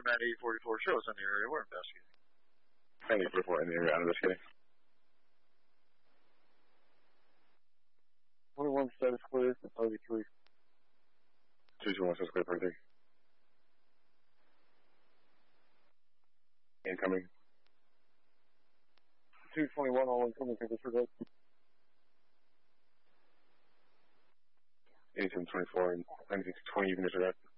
Matt 844, show us in the area. We're investigating. 844 in the area, investigating. 21 status clear, 33. 221 status clear, 33. Incoming. 221, all incoming, can disregard. 8724 and 9620, you can disregard.